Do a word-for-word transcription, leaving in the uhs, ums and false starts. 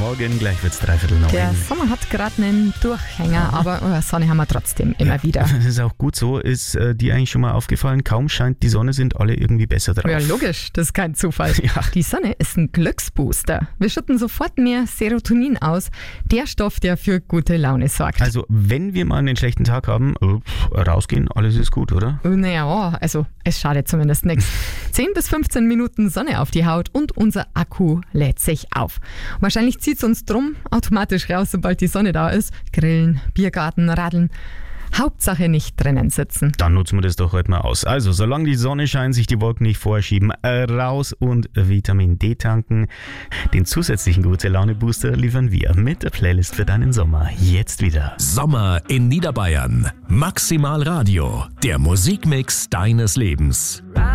Morgen, gleich wird's dreiviertel neun. Der Sommer hat gerade einen Durchhänger, aber oh, Sonne haben wir trotzdem immer ja, wieder. Das ist auch gut so. Ist äh, dir eigentlich schon mal aufgefallen, kaum scheint die Sonne, sind alle irgendwie besser drauf. Ja, logisch, das ist kein Zufall. Ja. Die Sonne ist ein Glücksbooster. Wir schütten sofort mehr Serotonin aus, der Stoff, der für gute Laune sorgt. Also, wenn wir mal einen schlechten Tag haben, äh, rausgehen, alles ist gut, oder? Naja, also es schadet zumindest nichts. zehn bis fünfzehn Minuten Sonne auf die Haut und unser Akku lädt sich auf. Wahrscheinlich zieht es uns drum automatisch raus, sobald die Sonne da ist. Grillen, Biergarten, Radeln. Hauptsache nicht drinnen sitzen. Dann nutzen wir das doch heute mal aus. Also, solange die Sonne scheint, sich die Wolken nicht vorschieben, äh, raus und Vitamin D tanken. Den zusätzlichen Gute-Laune-Booster liefern wir mit der Playlist für deinen Sommer. Jetzt wieder. Sommer in Niederbayern. Maximal Radio. Der Musikmix deines Lebens.